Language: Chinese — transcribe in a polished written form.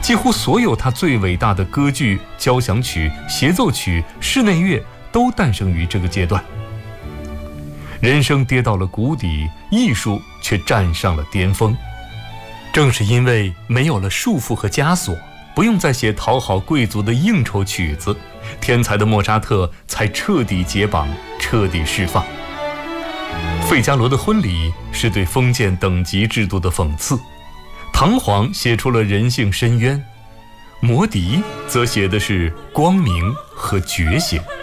几乎所有他最伟大的歌剧、交响曲、协奏曲、室内乐都诞生于这个阶段。人生跌到了谷底，艺术却站上了巅峰。正是因为没有了束缚和枷锁，不用再写讨好贵族的应酬曲子，天才的莫扎特才彻底解绑，彻底释放。费加罗的婚礼是对封建等级制度的讽刺，唐璜写出了人性深渊，魔笛则写的是光明和觉醒。